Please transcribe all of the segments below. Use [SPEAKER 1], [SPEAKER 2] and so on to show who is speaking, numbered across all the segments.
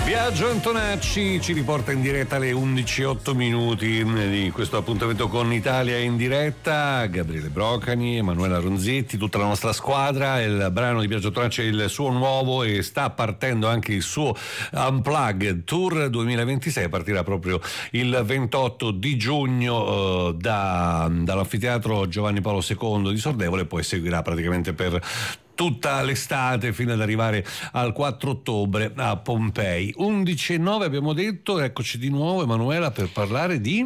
[SPEAKER 1] Biagio Antonacci ci riporta in diretta alle 11:08 di questo appuntamento con Italia in diretta. Gabriele Brocani, Emanuela Ronzetti, tutta la nostra squadra. Il brano di Biagio Antonacci è il suo nuovo e sta partendo anche il suo Unplugged Tour 2026. Partirà proprio il 28 di giugno dall'anfiteatro Giovanni Paolo II di Sordevole e poi seguirà praticamente per tutta l'estate fino ad arrivare al 4 ottobre a Pompei. 11:09 abbiamo detto, eccoci di nuovo Emanuela per parlare di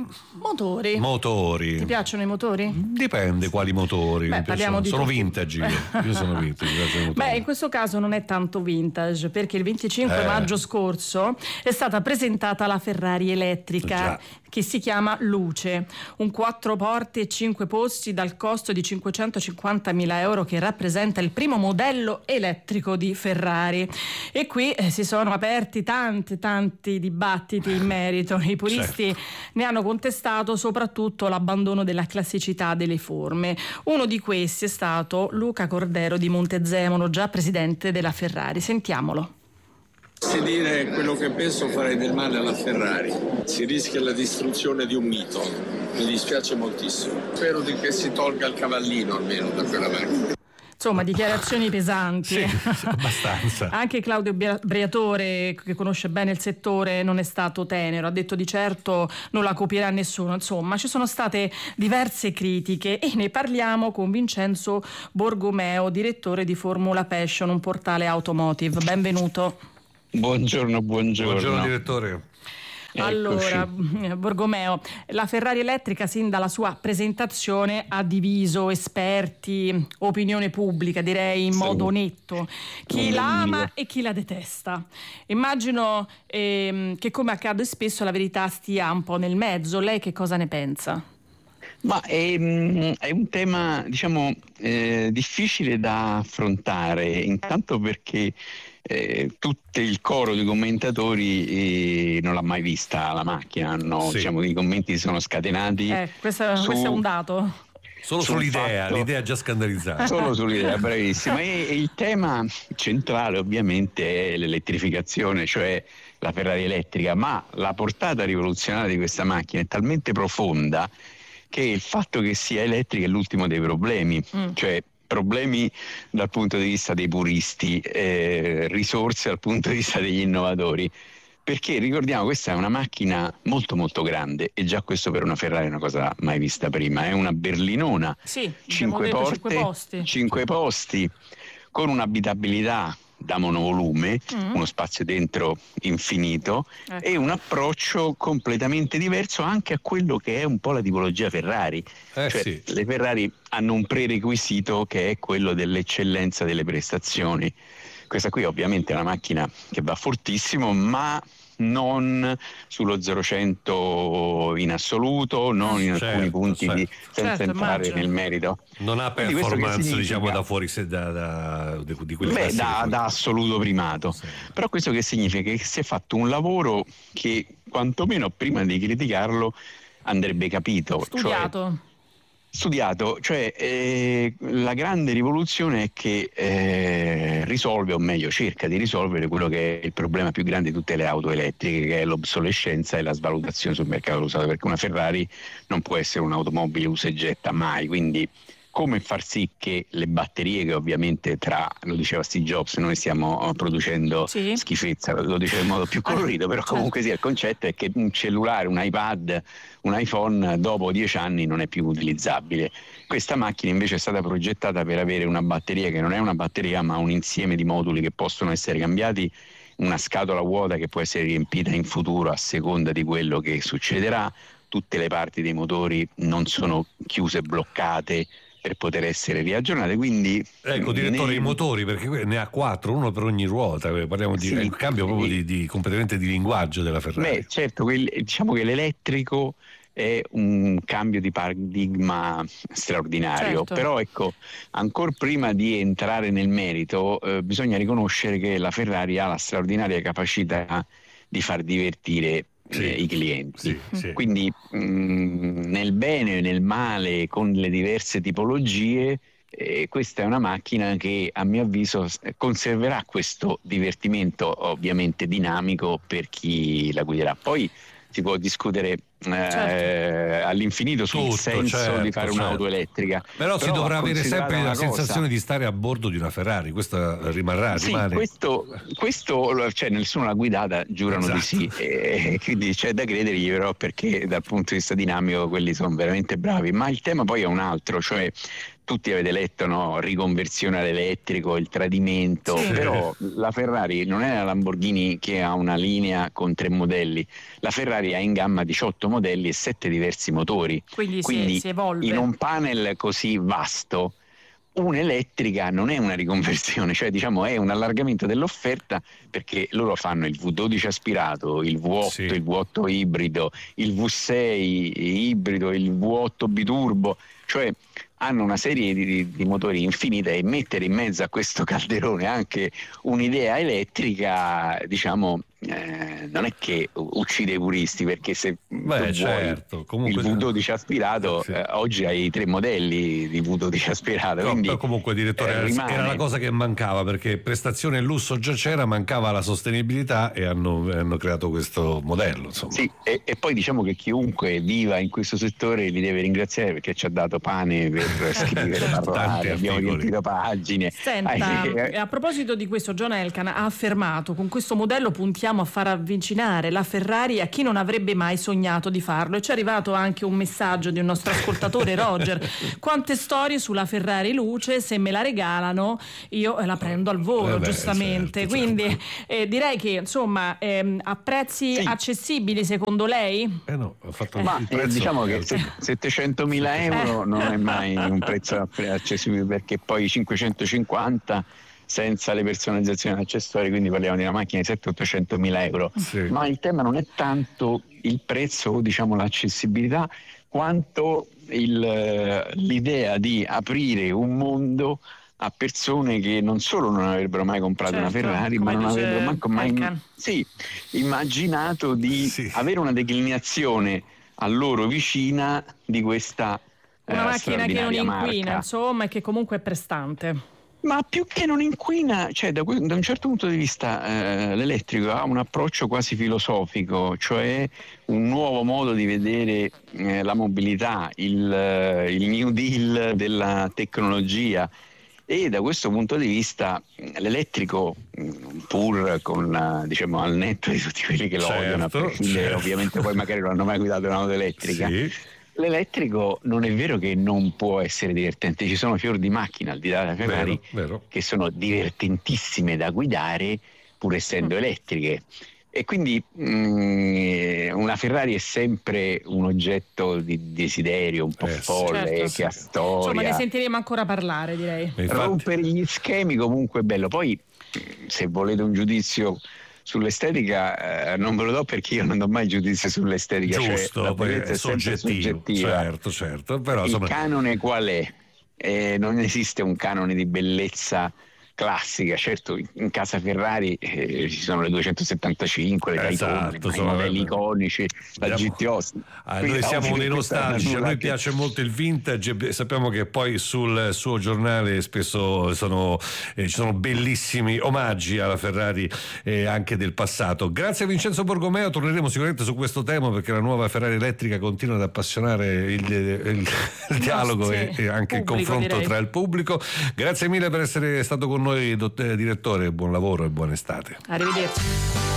[SPEAKER 1] motori. Ti
[SPEAKER 2] piacciono i motori?
[SPEAKER 1] Dipende quali motori.
[SPEAKER 2] Beh, parliamo di
[SPEAKER 1] sono vintage io sono vintage.
[SPEAKER 2] Beh, in questo caso non è tanto vintage, perché il 25 maggio scorso è stata presentata la Ferrari elettrica che si chiama Luce, un 4 porte e 5 posti dal costo di 550.000 euro, che rappresenta il primo modello elettrico di Ferrari. E qui si sono aperti tanti dibattiti in merito. I puristi ne hanno contestato soprattutto l'abbandono della classicità delle forme. Uno di questi è stato Luca Cordero di Montezemolo, già presidente della Ferrari. Sentiamolo.
[SPEAKER 3] Se dire quello che penso farei del male alla Ferrari. Si rischia la distruzione di un mito. Mi dispiace moltissimo. Spero di che si tolga il cavallino almeno da quella macchina.
[SPEAKER 2] Insomma, dichiarazioni pesanti.
[SPEAKER 1] Sì, abbastanza.
[SPEAKER 2] Anche Claudio Briatore, che conosce bene il settore, non è stato tenero. Ha detto di certo non la copierà nessuno. Insomma, ci sono state diverse critiche e ne parliamo con Vincenzo Borgomeo, direttore di Formula Passion, un portale automotive. Benvenuto.
[SPEAKER 4] Buongiorno.
[SPEAKER 1] Buongiorno direttore.
[SPEAKER 2] Allora, Borgomeo, la Ferrari elettrica sin dalla sua presentazione ha diviso esperti, opinione pubblica, direi in modo netto, chi la ama e chi la detesta. Immagino che, come accade spesso, la verità stia un po' nel mezzo. Lei che cosa ne pensa?
[SPEAKER 4] Ma è un tema, diciamo, difficile da affrontare, intanto perché tutto il coro di commentatori non l'ha mai vista la macchina, diciamo, i commenti si sono scatenati.
[SPEAKER 2] Questo è un dato.
[SPEAKER 1] Solo sull'idea, l'idea già scandalizzata.
[SPEAKER 4] Solo sull'idea, bravissima. E il tema centrale ovviamente è l'elettrificazione, cioè la Ferrari elettrica, ma la portata rivoluzionaria di questa macchina è talmente profonda che il fatto che sia elettrica è l'ultimo dei problemi, cioè problemi dal punto di vista dei puristi, risorse dal punto di vista degli innovatori, perché ricordiamo questa è una macchina molto molto grande e già questo per una Ferrari è una cosa mai vista prima, è una berlinona, 5 porte, 5 posti, con un'abitabilità da monovolume, uno spazio dentro infinito, e un approccio completamente diverso anche a quello che è un po' la tipologia Ferrari. Le Ferrari hanno un prerequisito che è quello dell'eccellenza delle prestazioni. Questa qui ovviamente è una macchina che va fortissimo, ma non sullo 0-100 in assoluto, non in alcuni punti senza entrare nel merito.
[SPEAKER 1] Non ha performance, diciamo, da fuori di quelle
[SPEAKER 4] da assoluto primato. Però questo che significa? Che si è fatto un lavoro che quantomeno prima di criticarlo andrebbe capito. Studiato, cioè la grande rivoluzione è che risolve, o meglio cerca di risolvere quello che è il problema più grande di tutte le auto elettriche, che è l'obsolescenza e la svalutazione sul mercato usato, perché una Ferrari non può essere un'automobile usa e getta mai, quindi come far sì che le batterie, che ovviamente lo diceva Steve Jobs, noi stiamo producendo schifezza, lo diceva in modo più colorito, però comunque sia il concetto è che un cellulare, un iPad, un iPhone dopo 10 anni non è più utilizzabile. Questa macchina invece è stata progettata per avere una batteria che non è una batteria ma un insieme di moduli che possono essere cambiati, una scatola vuota che può essere riempita in futuro a seconda di quello che succederà, tutte le parti dei motori non sono chiuse, bloccate, per poter essere riaggiornate. Quindi
[SPEAKER 1] ecco, direttore, i motori, perché ne ha 4, uno per ogni ruota, parliamo di un cambio proprio di completamente di linguaggio della Ferrari.
[SPEAKER 4] Certo, diciamo che l'elettrico è un cambio di paradigma straordinario, però ecco, ancora prima di entrare nel merito bisogna riconoscere che la Ferrari ha la straordinaria capacità di far divertire i clienti, quindi nel bene e nel male, con le diverse tipologie, questa è una macchina che a mio avviso conserverà questo divertimento ovviamente dinamico per chi la guiderà. Poi si può discutere all'infinito sul senso di fare un'auto elettrica,
[SPEAKER 1] però si dovrà avere sempre la sensazione di stare a bordo di una Ferrari, questa rimane.
[SPEAKER 4] Questo cioè nessuno l'ha guidata, giurano di sì, e quindi c'è da credergli, però, perché dal punto di vista dinamico quelli sono veramente bravi. Ma il tema poi è un altro, cioè tutti avete letto, no? Riconversione all'elettrico, il tradimento, però la Ferrari non è la Lamborghini che ha una linea con 3 modelli, la Ferrari ha in gamma 18 modelli e 7 diversi motori, quindi
[SPEAKER 2] si evolve.
[SPEAKER 4] In un panel così vasto un'elettrica non è una riconversione, cioè diciamo è un allargamento dell'offerta, perché loro fanno il V12 aspirato, il V8, il V8 ibrido, il V6 ibrido, il V8 biturbo, cioè hanno una serie di motori infinita, e mettere in mezzo a questo calderone anche un'idea elettrica, diciamo, non è che uccide i puristi, perché se comunque il V12 aspirato, oggi hai 3 modelli di V12 aspirato, quindi
[SPEAKER 1] comunque, direttore, era la cosa che mancava, perché prestazione e lusso già c'era, mancava la sostenibilità, e hanno creato questo modello, insomma.
[SPEAKER 4] Sì, e poi diciamo che chiunque viva in questo settore li deve ringraziare, perché ci ha dato pane per scrivere parlare, abbiamo riempito pagine.
[SPEAKER 2] Senta, a proposito di questo, John Elkann ha affermato: con questo modello puntiamo a far avvicinare la Ferrari a chi non avrebbe mai sognato di farlo. E ci è arrivato anche un messaggio di un nostro ascoltatore, Roger: quante storie sulla Ferrari Luce, se me la regalano io la prendo al volo, giustamente. Quindi direi che insomma a prezzi accessibili, secondo lei?
[SPEAKER 4] Diciamo che 700.000 euro non è mai un prezzo accessibile, perché poi 550 senza le personalizzazioni accessorie, quindi parliamo di una macchina di 700-800.000 euro. Ma il tema non è tanto il prezzo o diciamo l'accessibilità, quanto l'idea di aprire un mondo a persone che non solo non avrebbero mai comprato una Ferrari, ma non avrebbero manco mai immaginato di avere una declinazione a loro vicina di questa
[SPEAKER 2] una macchina che non inquina,
[SPEAKER 4] marca.
[SPEAKER 2] Insomma, e che comunque è prestante.
[SPEAKER 4] Ma più che non inquina, cioè da un certo punto di vista l'elettrico ha un approccio quasi filosofico, cioè un nuovo modo di vedere la mobilità, il New Deal della tecnologia, e da questo punto di vista l'elettrico, pur con diciamo al netto di tutti quelli che lo odiano, a prescindere ovviamente poi magari non hanno mai guidato un'auto elettrica, l'elettrico non è vero che non può essere divertente, ci sono fior di macchine al di là della Ferrari che sono divertentissime da guidare pur essendo elettriche, e quindi una Ferrari è sempre un oggetto di desiderio un po' folle, che ha storia.
[SPEAKER 2] Insomma, ne sentiremo ancora parlare, direi.
[SPEAKER 4] Rompere gli schemi comunque è bello. Poi se volete un giudizio sull'estetica non ve lo do, perché io non do mai giudizio sull'estetica,
[SPEAKER 1] giusto,
[SPEAKER 4] cioè,
[SPEAKER 1] è soggettiva. Certo, però
[SPEAKER 4] il canone qual è? Non esiste un canone di bellezza classica. Certo, in casa Ferrari ci sono le 275, le Taycan, i modelli iconici, la GTO.
[SPEAKER 1] Noi siamo dei nostalgici, a noi piace molto il vintage, sappiamo che poi sul suo giornale spesso ci sono bellissimi omaggi alla Ferrari anche del passato. Grazie a Vincenzo Borgomeo, torneremo sicuramente su questo tema, perché la nuova Ferrari elettrica continua ad appassionare il dialogo e anche il confronto tra il pubblico. Grazie mille per essere stato con noi, direttore, buon lavoro e buona estate.
[SPEAKER 2] Arrivederci.